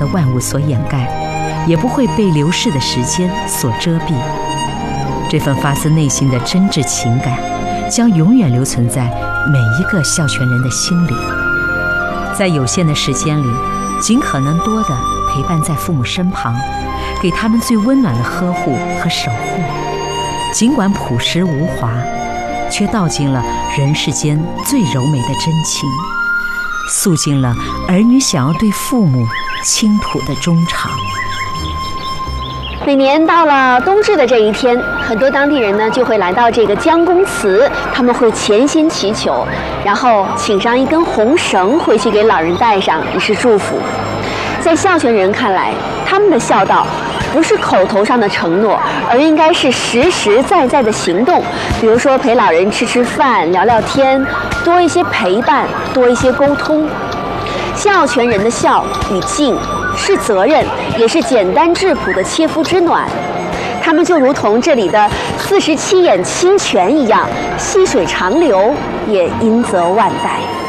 的万物所掩盖，也不会被流逝的时间所遮蔽。这份发自内心的真挚情感，将永远留存在每一个孝全人的心里。在有限的时间里，尽可能多地陪伴在父母身旁，给他们最温暖的呵护和守护。尽管朴实无华，却道尽了人世间最柔美的真情，诉尽了儿女想要对父母倾吐的衷肠。 每年到了冬至的这一天，很多当地人呢就会来到这个姜公祠，他们会潜心祈求，然后请上一根红绳回去给老人带上，以示祝福。在孝全人看来，他们的孝道不是口头上的承诺，而应该是实实在在的行动。比如说陪老人吃吃饭、聊聊天，多一些陪伴，多一些沟通。孝全人的孝与敬是责任，也是简单质朴的切肤之暖。他们就如同这里的47眼清泉一样，细水长流，也因泽万代。